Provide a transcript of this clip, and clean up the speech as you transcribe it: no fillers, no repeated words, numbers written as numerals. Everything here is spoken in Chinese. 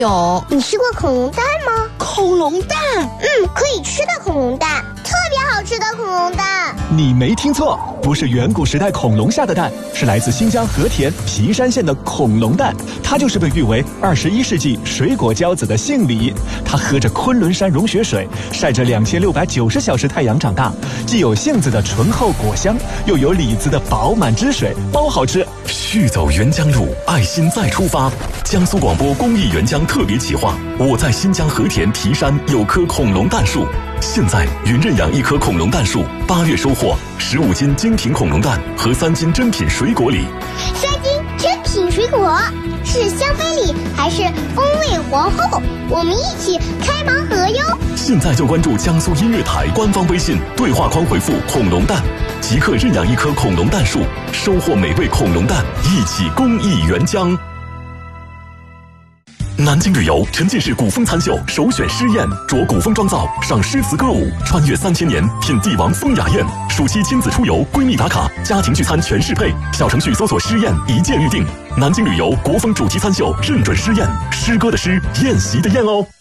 有。 你吃过恐龙蛋吗？ 恐龙蛋？ 可以吃的恐龙蛋，特别好吃的恐龙蛋。 你没听错，不是远古时代恐龙下的蛋，是来自新疆和田皮山县的恐龙蛋。它就是被誉为21世纪水果骄子的杏梨。它喝着昆仑山融雪水，晒着2690小时太阳长大，既有杏子的醇厚果香，又有李子的饱满汁水，包好吃。 续走沅江路，爱心再出发。江苏广播公益沅江特别企划，我在新疆和田皮山有棵恐龙蛋树。现在云认养一棵恐龙蛋树，8月收获15斤精品恐龙蛋和3斤珍品水果礼。 3斤珍品水果是香妃礼还是风味皇后？我们一起开盲盒哟！ 现在就关注江苏音乐台官方微信，对话框回复恐龙蛋，即刻认养一棵恐龙蛋树，收获美味恐龙蛋，一起公益沅江。南京旅游沉浸式古风餐秀首选诗宴，着古风妆造赏诗词歌舞，穿越3000年，品帝王风雅宴。暑期亲子出游，闺蜜打卡，家庭聚餐全适配。小程序搜索诗宴，一键预定。南京旅游国风主题餐秀认准诗宴，诗歌的诗，宴席的宴哦。